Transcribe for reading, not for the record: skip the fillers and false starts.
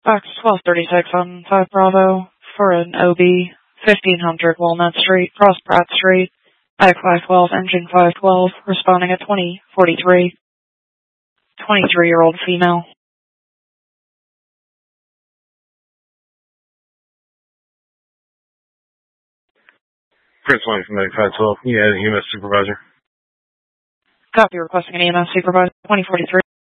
Box 1236 on 5 Bravo for an OB, 1500 Walnut Street, Cross Pratt Street, Ike 512, Engine 512, responding at 2043. 23-year-old female. Prince Line from Ike 512. Yeah, EMS supervisor. Copy, requesting an EMS supervisor, 2043.